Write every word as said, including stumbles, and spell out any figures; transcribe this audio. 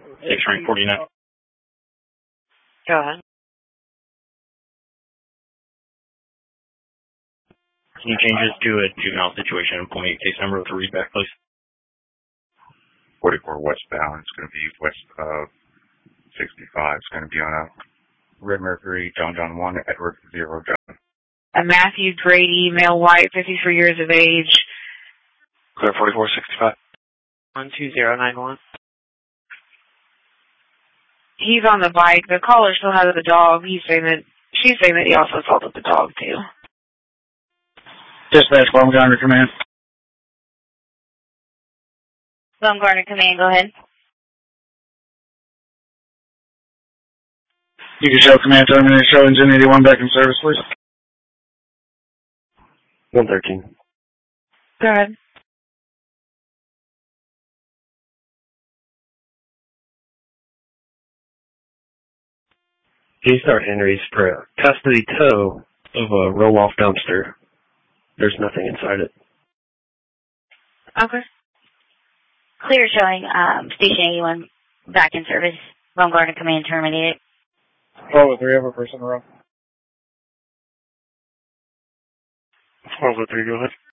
six rank forty-nine. Go ahead. Any changes to a juvenile situation? Pull me a case number with a readback, please. forty-four westbound. It's going to be west of sixty-five. It's going to be on a Red Mercury, John John one, Edward zero, John. A Matthew Grady, male white, fifty-three years of age. Clear forty-four sixty-five. one two zero nine one. He's on the bike. The caller still has the dog. He's saying that, she's saying that he also assaulted the dog, too. Dispatch, Baumgartner Command. Baumgartner Command, go ahead. You can show command terminator, show engine eighty-one back in service, please. one thirteen. Go ahead. G-Star Henry's for a custody tow of a roll-off dumpster. There's nothing inside it. Okay. Clear showing um, Station eighty-one back in service. Baumgartner Command terminated. twelve oh three, over person row. twelve oh three, go ahead.